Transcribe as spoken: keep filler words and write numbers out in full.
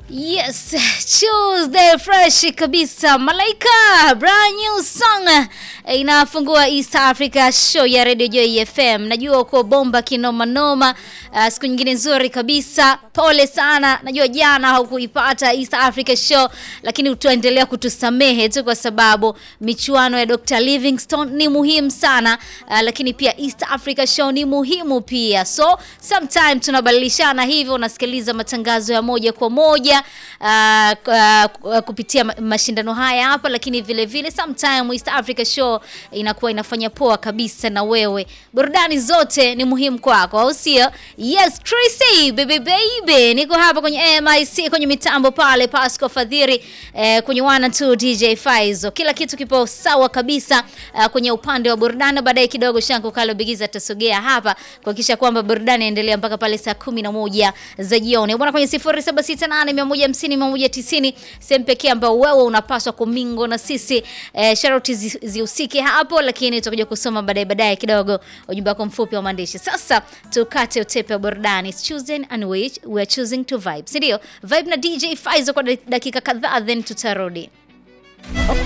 Yes, Tuesday fresh kabisa. Malaika, brand new song inafungua East Africa show ya Radio Joy F M. Najua uko bomba kinoma noma. Uh, siku nyingine nzuri kabisa. Pole sana. Najua jana haukuipata East Africa show, lakini utaendelea kutusamehe tu kwa sababu michuano ya Doctor Livingstone ni muhimu sana. Uh, lakini pia East Africa show ni muhimu pia. So, sometime tunabadilishana hivyo, unasikiliza matangazo ya moja kwa moja uh, uh, kupitia mashindano haya hapa, lakini vile vile sometime East Africa show inakuwa inafanya poa kabisa na wewe. Burudani zote ni muhimu kwako, au sio? Yes, Tracy, baby baby. Niko hapa kwenye M I C, kwenye mitambo pale Pasco Fadhiri, eh, kwenye one and two D J Faizo. Kila kitu kipo sawa kabisa uh, kwenye upande wa burudani. Baadaye kidogo Shanko Kalo Bigiza atasogea hapa kuhakikisha kwamba burudani inaendelea mpaka pale saa kumi na moja za jioni. Bwana, kwenye sifuri saba sita nane mia moja hamsini mia moja tisini sehemu pekee ambao wewe unapaswa kumingo na sisi. Eh, shout zihusike hapo, lakini tutakuja kusoma baadaye baadaye kidogo ujumbe wako mfupi wa maandishi. Sasa tukate utepe wa burudani. It's choosing and we, we are choosing to vibe. Ndio, vibe na D J Faizo kwa dakika kadhaa, then tutarudi.